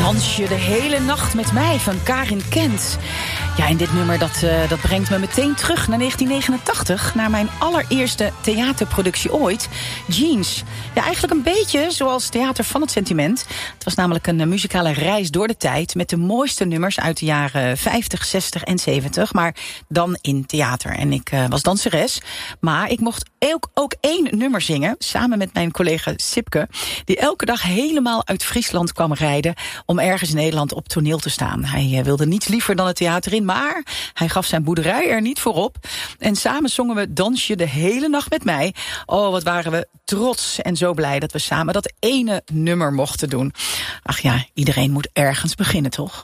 Dans je de hele nacht met mij van Karin Kent. Ja, en dit nummer dat brengt me meteen terug naar 1989... naar mijn allereerste theaterproductie ooit, Jeans. Ja, eigenlijk een beetje zoals Theater van het Sentiment. Het was namelijk een muzikale reis door de tijd... met de mooiste nummers uit de jaren 50, 60 en 70... maar dan in theater. En ik was danseres, maar ik mocht ook één nummer zingen... samen met mijn collega Sipke... die elke dag helemaal uit Friesland kwam rijden... om ergens in Nederland op toneel te staan. Hij wilde niets liever dan het theater in... maar hij gaf zijn boerderij er niet voor op. En samen zongen we Dans je de hele nacht met mij. Oh, wat waren we trots en zo blij dat we samen dat ene nummer mochten doen. Ach ja, iedereen moet ergens beginnen, toch?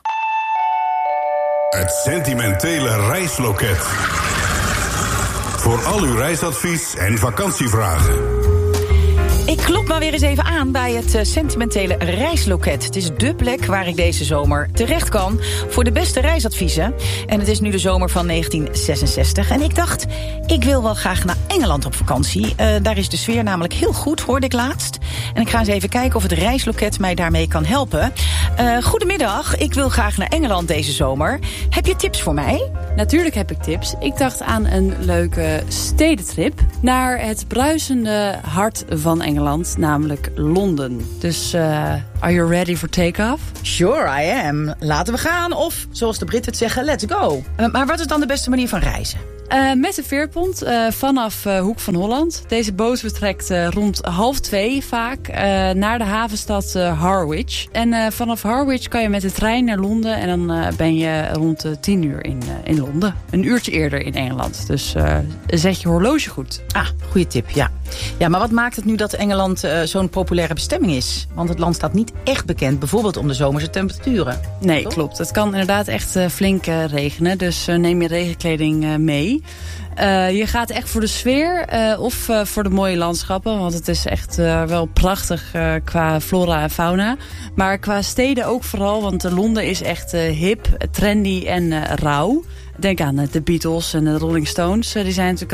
Het sentimentele reisloket. Voor al uw reisadvies en vakantievragen. Ik klop maar weer eens even aan bij het sentimentele reisloket. Het is dé plek waar ik deze zomer terecht kan voor de beste reisadviezen. En het is nu de zomer van 1966. En ik dacht, ik wil wel graag naar Engeland op vakantie. Daar is de sfeer namelijk heel goed, hoorde ik laatst. En ik ga eens even kijken of het reisloket mij daarmee kan helpen. Goedemiddag, ik wil graag naar Engeland deze zomer. Heb je tips voor mij? Natuurlijk heb ik tips. Ik dacht aan een leuke stedentrip naar het bruisende hart van Engeland, namelijk Londen. Dus, are you ready for take-off? Sure, I am. Laten we gaan. Of, zoals de Britten het zeggen, let's go. Maar wat is dan de beste manier van reizen? Met de veerpont vanaf Hoek van Holland. Deze boot vertrekt rond 1:30 vaak naar de havenstad Harwich. En vanaf Harwich kan je met de trein naar Londen. En dan ben je rond 10:00 in Londen. Een uurtje eerder in Engeland. Dus zet je horloge goed. Ah, goede tip, ja. Ja, maar wat maakt het nu dat Engeland zo'n populaire bestemming is? Want het land staat niet echt bekend, bijvoorbeeld om de zomerse temperaturen. Nee, toch? Klopt. Het kan inderdaad echt flink regenen. Dus neem je regenkleding mee. Je gaat echt voor de sfeer of voor de mooie landschappen. Want het is echt wel prachtig qua flora en fauna. Maar qua steden ook vooral. Want Londen is echt hip, trendy en rauw. Denk aan de Beatles en de Rolling Stones. Die zijn natuurlijk